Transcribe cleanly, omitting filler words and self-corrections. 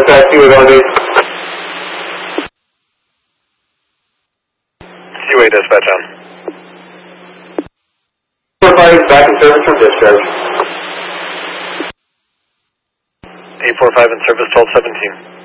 taxi with RD. Seaway dispatch on. 45 is back in service from discharge. 845 in service 1217.